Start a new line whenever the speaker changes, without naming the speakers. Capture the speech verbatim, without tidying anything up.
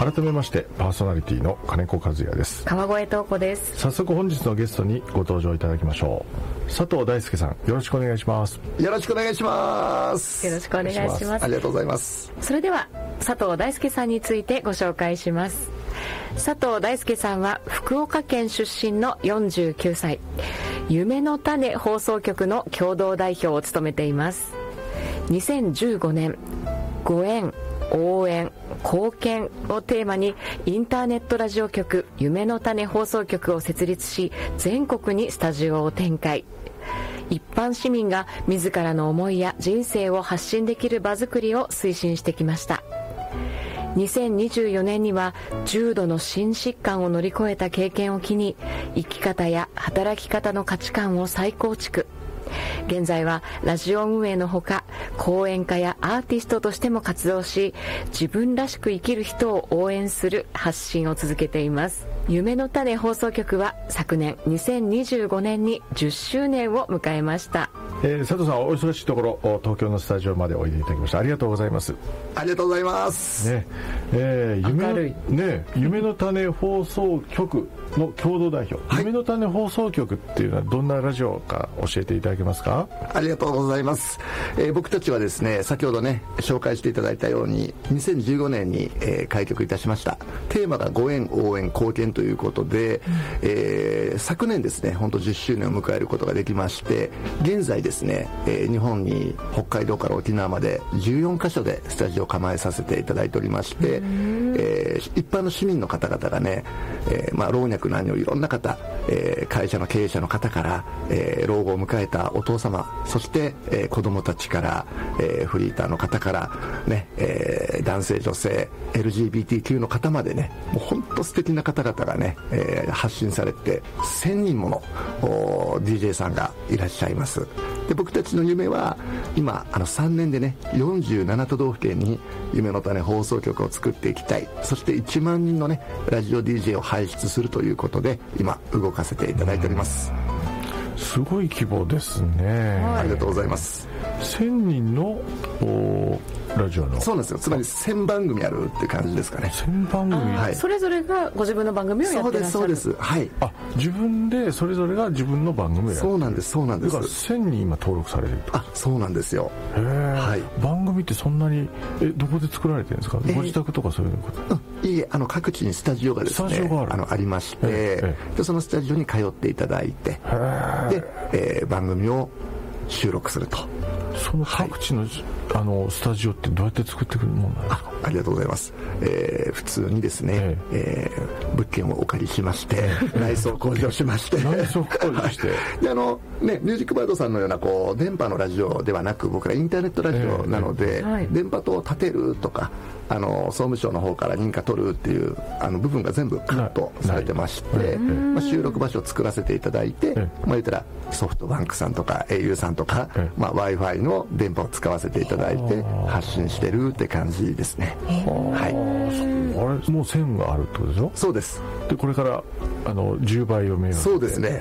改めましてパーソナリティの金子和也です。
川越東子です。
早速本日のゲストにご登場いただきましょう。佐藤大輔さん、よろしくお願いします。
よろしくお願いします。
よろしくお願いします。
ありがとうございます。
それでは佐藤大輔さんについてご紹介します。佐藤大輔さんは福岡県出身のよんじゅうきゅうさい、夢の種放送局の共同代表を務めています。にせんじゅうごねん、ご縁、応援、貢献をテーマにインターネットラジオ局夢の種放送局を設立し、全国にスタジオを展開。一般市民が自らの思いや人生を発信できる場づくりを推進してきました。にせんにじゅうよねんには重度の心疾患を乗り越えた経験を機に、生き方や働き方の価値観を再構築。現在はラジオ運営のほか、講演家やアーティストとしても活動し、自分らしく生きる人を応援する発信を続けています。夢の種放送局は昨年にせんにじゅうごねんにじゅっしゅうねんを迎えました。
えー、佐藤さん、お忙しいところ東京のスタジオまでおいでいただきました。ありがとうございます。
ありがとうございます、
ねえー、夢の、
明るい、
ね、夢の種放送局の共同代表、はい、夢の種放送局っていうのはどんなラジオか教えていただけますか？
ありがとうございます、えー、僕たちはですね、先ほどね紹介していただいたようににせんじゅうごねんに、えー、開局いたしました。テーマがご縁、応援、貢献ということで、うん、えー、昨年ですね本当じゅっしゅうねんを迎えることができまして、現在ですね、えー、日本に北海道から沖縄までじゅうよんかしょでスタジオを構えさせていただいておりまして、うん、えー、一般の市民の方々がね、えーまあ、老若男女いろんな方、えー、会社の経営者の方から、えー、老後を迎えたお父様、そして、えー、子供たちから、えー、フリーターの方から、ねえー、男性女性 エルジービーティーキュー の方までね、もう本当素敵な方々がね、えー、発信されてせんにんもの ディージェー さんがいらっしゃいます。で、僕たちの夢は今あのさんねんでねよんじゅうななとどうふけんに夢の種放送局を作っていきたい。そしていちまんにんのねラジオ ディージェー を輩出するということで今動かせていただいております。
すごい規模ですね、
はい、ありがとうございます。
せんにんのラジオの、
そうなんですよ。つまりせんばんぐみあるって感じですかね。
せんばんぐみ、
はい、それぞれがご自分の番組をやってらっしゃる。
そうですそうです、はい。
あ、自分でそれぞれが自分の番組をやってる。
そうなんですそうなんです。
だからせんにん今登録されてると。
あ、そうなんですよ。
へえ、はい、番組ってそんなにえどこで作られてるんですか？ご自宅とかそういうこと？
うん、いいえ、あの各地にスタジオがですね、スタジオがある、あのありまして、ええ、でそのスタジオに通っていただいて、で、えー、番組を収録すると。
その各地の、はい、あのスタジオってどうやって作ってくるものなんですか？
あ, ありがとうございます、えー、普通にですね、えええー、物件をお借りしまして内装工事をしまして
内装工事して、はい、
であのね、ミュージックバードさんのようなこう電波のラジオではなく、僕らインターネットラジオなので、えーはい、電波塔を立てるとか、あの総務省の方から認可取るっていうあの部分が全部カットされてまして、まあ、収録場所を作らせていただいて、まあ、言ったらソフトバンクさんとか エーユー さんとか、まあ、Wi-Fi の電波を使わせていただいて発信してるって感じですね。はい、
あれもう線があるってことでしょ？
そうです。
でこれからあのじゅうばいを目指して、
そうですね、